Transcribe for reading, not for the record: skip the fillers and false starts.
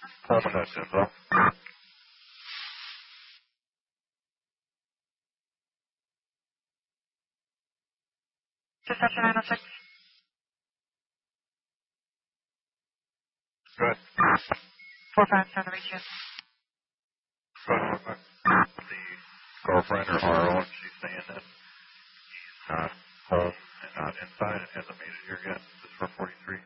Permanent info. Reception 906. Good. 457 to reach you. Good. Okay. The girlfriend or RO, she's saying that he's not home and not inside and hasn't made it here yet. This is for 43.